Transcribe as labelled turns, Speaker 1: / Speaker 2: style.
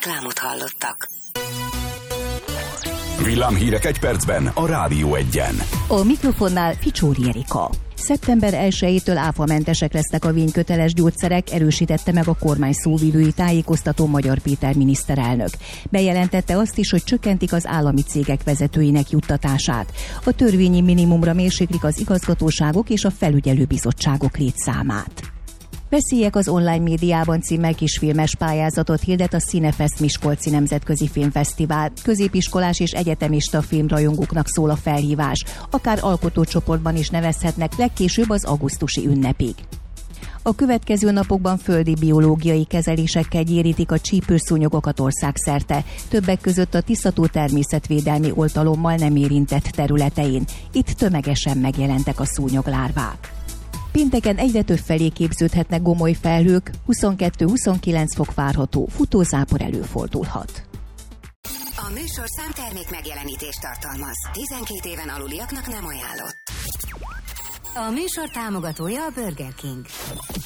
Speaker 1: Reklámot hallottak.
Speaker 2: Villámhírek egy percben a Rádió Egyen.
Speaker 3: A mikrofonnál Ficsóri Erika. Szeptember 1-től áfamentesek lesznek a vényköteles gyógyszerek, erősítette meg a kormány szóvivői tájékoztató Magyar Péter miniszterelnök. Bejelentette azt is, hogy csökkentik az állami cégek vezetőinek juttatását. A törvényi minimumra mérséklik az igazgatóságok és a felügyelőbizottságok létszámát. Veszélyek az online médiában címmel kisfilmes pályázatot hirdet a Cinefest Miskolci Nemzetközi Filmfesztivál. Középiskolás és egyetemista filmrajongóknak szól a felhívás. Akár alkotócsoportban is nevezhetnek legkésőbb az augusztusi ünnepig. A következő napokban földi biológiai kezelésekkel gyérítik a csípőszúnyogokat országszerte, többek között a Tiszató természetvédelmi oltalommal nem érintett területein. Itt tömegesen megjelentek a szúnyoglárvák. Pénteken egyre több felé képződhetnek gomoly felhők, 22-29 fok várható, futózápor előfordulhat.
Speaker 1: A műsor számtermék megjelenítést tartalmaz. 12 éven aluliaknak nem ajánlott. A műsor támogatója a Burger King.